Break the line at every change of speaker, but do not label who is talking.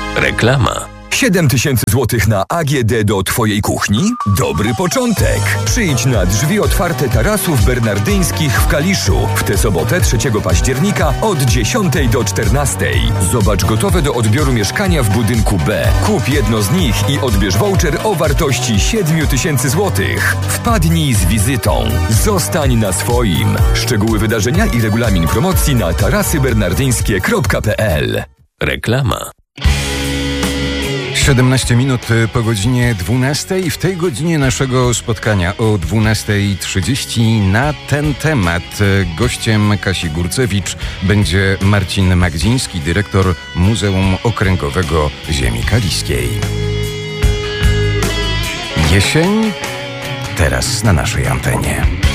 Reklama.
7000 zł na AGD do Twojej kuchni? Dobry początek! Przyjdź na drzwi otwarte tarasów bernardyńskich w Kaliszu w tę sobotę 3 października od 10 do 14. Zobacz gotowe do odbioru mieszkania w budynku B. Kup jedno z nich i odbierz voucher o wartości 7000 zł. Wpadnij z wizytą. Zostań na swoim. Szczegóły wydarzenia i regulamin promocji na tarasybernardyńskie.pl.
Reklama.
17 minut po godzinie 12. W tej godzinie naszego spotkania o 12:30 na ten temat gościem Kasi Górcewicz będzie Marcin Magdziński, dyrektor Muzeum Okręgowego Ziemi Kaliskiej. Jesień teraz na naszej antenie.